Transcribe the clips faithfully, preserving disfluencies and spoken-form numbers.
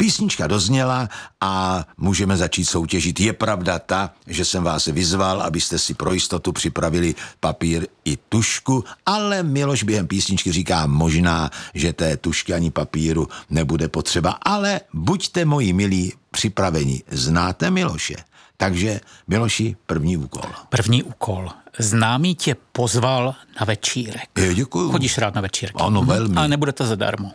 Písnička dozněla a můžeme začít soutěžit. Je pravda ta, že jsem vás vyzval, abyste si pro jistotu připravili papír i tušku, ale Miloš během písničky říká možná, že té tušky ani papíru nebude potřeba, ale buďte moji milí připraveni. Znáte Miloše? Takže, Miloši, první úkol. První úkol. Známý tě pozval na večírek. Je, děkuju. Chodíš rád na večírky? Ano, velmi. Ale nebude to zadarmo.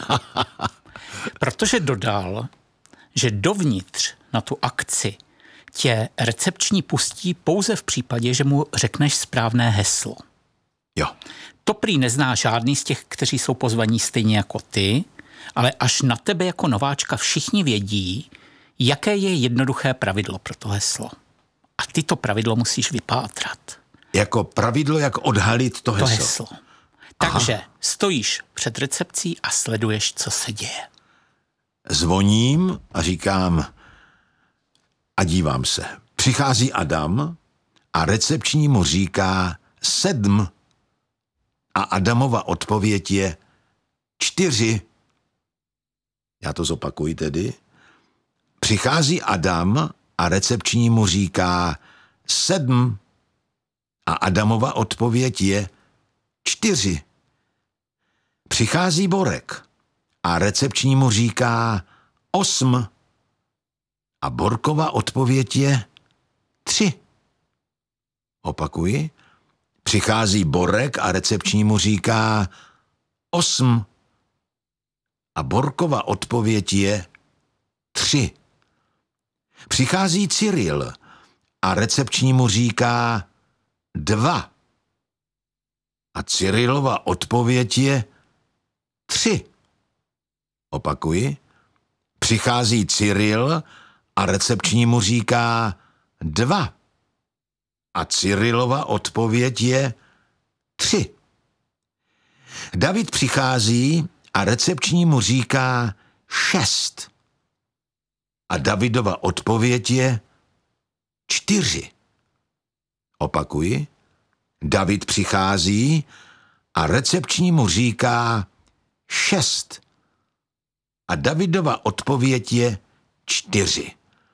Protože dodal, že dovnitř na tu akci tě recepční pustí pouze v případě, že mu řekneš správné heslo. Jo. To prý nezná žádný z těch, kteří jsou pozvaní stejně jako ty, ale až na tebe jako nováčka všichni vědí, jaké je jednoduché pravidlo pro to heslo. A ty to pravidlo musíš vypátrat. Jako pravidlo, jak odhalit to heslo. To heslo. Takže Aha. stojíš před recepcí a sleduješ, co se děje. Zvoním a říkám a dívám se. Přichází Adam a recepční mu říká sedm a Adamova odpověď je čtyři. Já to zopakuji tedy. Přichází Adam a recepční mu říká sedm a Adamova odpověď je čtyři. Přichází Borek a recepční mu říká osm a Borkova odpověď je tři. Opakuji. Přichází Borek a recepční mu říká osm a Borkova odpověď je tři. Přichází Cyril a recepční mu říká dva a Cyrilova odpověď je tři. Opakuji. Přichází Cyril a recepční mu říká dva a Cyrilova odpověď je tři. David přichází a recepční mu říká šest a Davidova odpověď je čtyři. Opakuji. David přichází a recepční mu říká šest a Davidova odpověď je čtyři.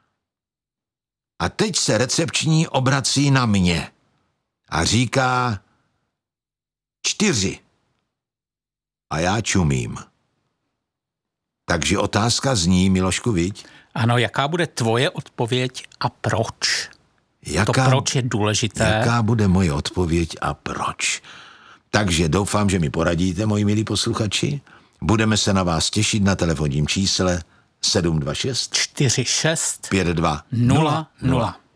A teď se recepční obrací na mě a říká čtyři. A já čumím. Takže otázka zní, Milošku, viď? Ano, jaká bude tvoje odpověď a proč? Jaká, to proč je důležité. Jaká bude moje odpověď a proč? Takže doufám, že mi poradíte, moji milí posluchači. Budeme se na vás těšit na telefonním čísle sedm dva šest čtyři šest pět dva nula nula.